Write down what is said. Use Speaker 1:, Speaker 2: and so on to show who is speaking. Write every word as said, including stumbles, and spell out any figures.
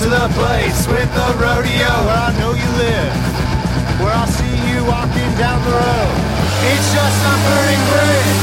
Speaker 1: to the place with the rodeo where I know you live, where I see you walking down the road. It's just a burning bridge